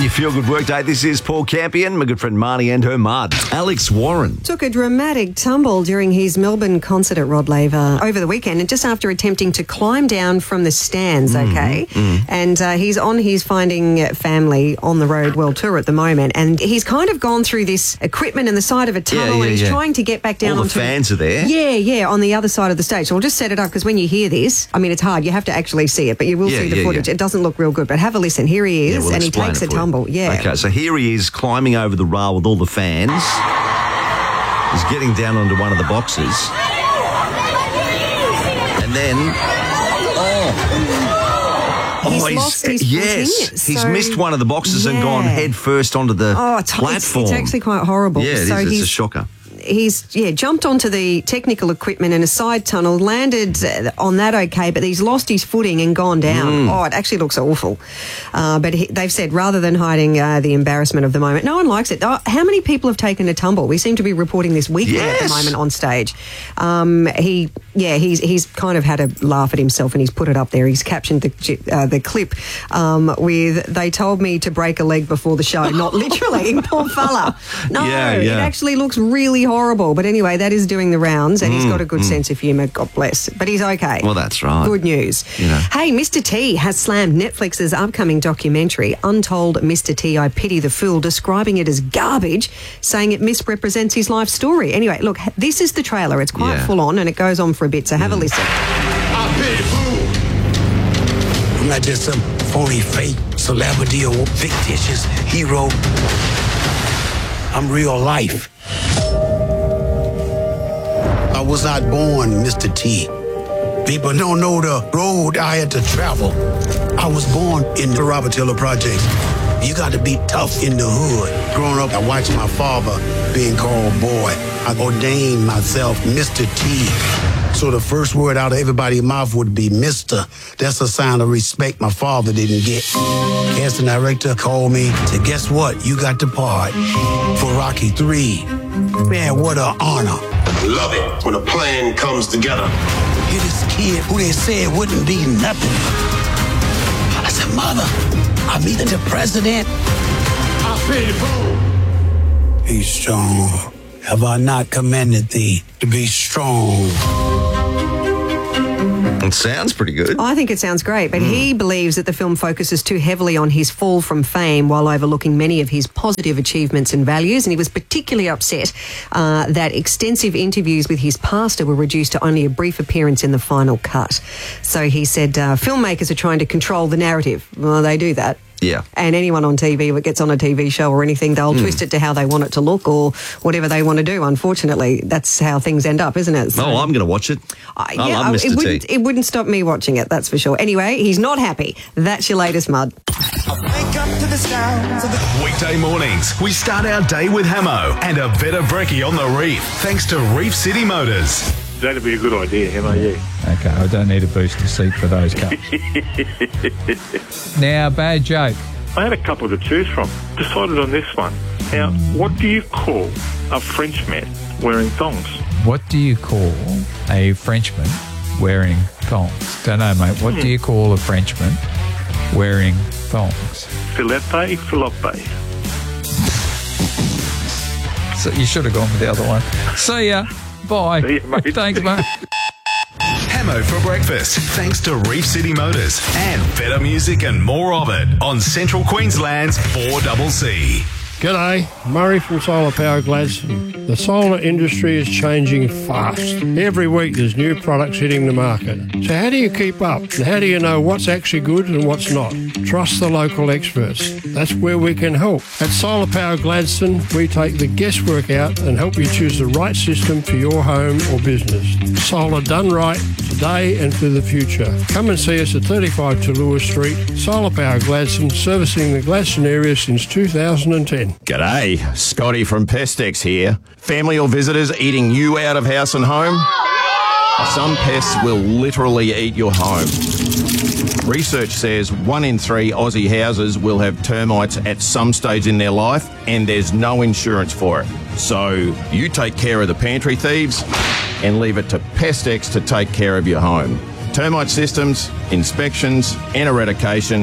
Feel Good Workday. This is Paul Campion, my good friend Marnie and her mud. Alex Warren took a dramatic tumble during his Melbourne concert at Rod Laver over the weekend, and just after attempting to climb down from the stands, And he's on his Finding Family on the Road World Tour at the moment, and he's kind of gone through this equipment in the side of a tunnel, and he's trying to get back down. All the fans are there. Yeah, on the other side of the stage. So we'll just set it up, because when you hear this, I mean, it's hard. You have to actually see it, but you will see the footage. It doesn't look real good, but have a listen. Here he is, and he takes a tumble. Okay, so here he is climbing over the rail with all the fans. He's getting down onto one of the boxes. And then... He's lost his footing. He's missed one of the boxes and gone head first onto the platform. It's actually quite horrible. Yeah, it's a shocker. He's jumped onto the technical equipment in a side tunnel, landed on that okay, but he's lost his footing and gone down. Oh, it actually looks awful. But they've said rather than hiding the embarrassment of the moment, no one likes it. How many people have taken a tumble? We seem to be reporting this weekly at the moment on stage. He's kind of had a laugh at himself, and he's put it up there. He's captioned the clip with, "They told me to break a leg before the show," not literally. Poor fella. No, it actually looks really horrible. But anyway, that is doing the rounds, and he's got a good sense of humour, God bless. But he's okay. Well, that's right. Good news. Hey, Mr. T has slammed Netflix's upcoming documentary, Untold Mr. T, I Pity the Fool, describing it as garbage, saying it misrepresents his life story. Anyway, look, this is the trailer. It's quite full on, and it goes on for a bit, so have a listen. I pity the fool. I'm not just some phony fake celebrity or fictitious hero. I'm real life. I was not born Mr. T. People don't know the road I had to travel. I was born in the Robert Taylor Projects. You got to be tough in the hood. Growing up, I watched my father being called boy. I ordained myself Mr. T. So the first word out of everybody's mouth would be Mr. That's a sign of respect my father didn't get. Casting director called me to, guess what? You got the part for Rocky 3. Man, what an honor. Love it when a plan comes together. Here's this kid who they said wouldn't be nothing. I said, Mother, I meet the president. I pity the fool. Be strong. Have I not commanded thee to be strong? It sounds pretty good. I think it sounds great, but he believes that the film focuses too heavily on his fall from fame while overlooking many of his positive achievements and values, and he was particularly upset that extensive interviews with his pastor were reduced to only a brief appearance in the final cut. So he said filmmakers are trying to control the narrative. Well, they do that. Yeah. And anyone on TV that gets on a TV show or anything, they'll twist it to how they want it to look or whatever they want to do. Unfortunately, that's how things end up, isn't it? So, I'm going to watch it. I love Mr. T. It wouldn't stop me watching it, that's for sure. Anyway, he's not happy. That's your latest mud. Weekday mornings, we start our day with Hamo and a Veta Brekkie on the Reef, thanks to Reef City Motors. That'd be a good idea, Hamo, yeah. Okay, I don't need a booster seat for those cups. Now, bad joke. I had a couple to choose from. Decided on this one. Now, what do you call a Frenchman wearing thongs? What do you call a Frenchman wearing thongs? Don't know, mate. What do you call a Frenchman wearing thongs? Filette, filope. So you should have gone with the other one. See ya. Bye. See ya, mate. Thanks, mate. Hamo for breakfast, thanks to Reef City Motors and better music and more of it on Central Queensland's 4CC. G'day, Murray from Solar Power Gladstone. The solar industry is changing fast. Every week there's new products hitting the market. So how do you keep up? And how do you know what's actually good and what's not? Trust the local experts. That's where we can help. At Solar Power Gladstone, we take the guesswork out and help you choose the right system for your home or business. Solar done right, today and for the future. Come and see us at 35 Lewis Street. Solar Power Gladstone, servicing the Gladstone area since 2010. G'day, Scotty from Pestex here. Family or visitors eating you out of house and home? Some pests will literally eat your home. Research says 1 in 3 Aussie houses will have termites at some stage in their life, and there's no insurance for it. So you take care of the pantry thieves and leave it to Pestex to take care of your home. Termite systems, inspections and eradication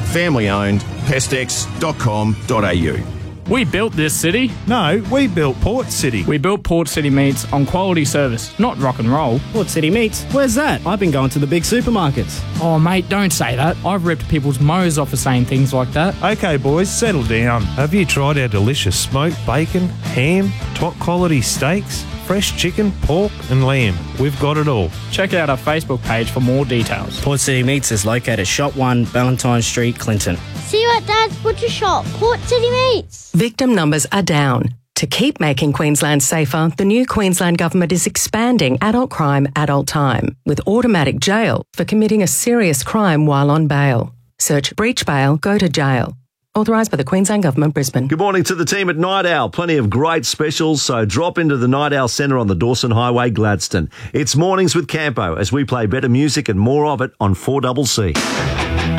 Family owned. Pestex.com.au. We built this city. No, we built Port City. We built Port City Meats on quality service, not rock and roll. Port City Meats? Where's that? I've been going to the big supermarkets. Oh, mate, don't say that. I've ripped people's mows off for saying things like that. Okay, boys, settle down. Have you tried our delicious smoked bacon, ham, top quality steaks, fresh chicken, pork and lamb? We've got it all. Check out our Facebook page for more details. Port City Meats is located Shop 1, Valentine Street, Clinton. See you at Dad's Butcher Shop, Port City Meats. Victim numbers are down. To keep making Queensland safer, the new Queensland Government is expanding adult crime, adult time, with automatic jail for committing a serious crime while on bail. Search breach bail, go to jail. Authorised by the Queensland Government, Brisbane. Good morning to the team at Night Owl. Plenty of great specials, so drop into the Night Owl Centre on the Dawson Highway, Gladstone. It's Mornings with Campo as we play better music and more of it on 4CC.